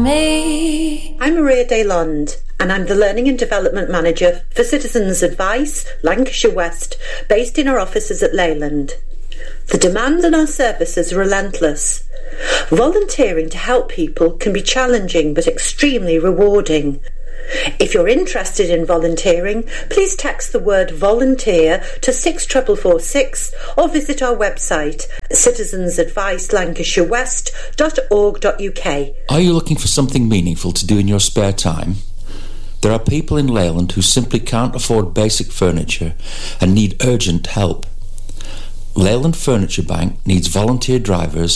me. I'm Maria Daylond, and I'm the Learning and Development Manager for Citizens Advice, Lancashire West, based in our offices at Leyland. The demand on our service is relentless. Volunteering to help people can be challenging but extremely rewarding. If you're interested in volunteering, please text the word volunteer to 64446 or visit our website citizensadvicelancashirewest.org.uk. Are you looking for something meaningful to do in your spare time? There are people in Leyland who simply can't afford basic furniture and need urgent help. Leyland Furniture Bank needs volunteer drivers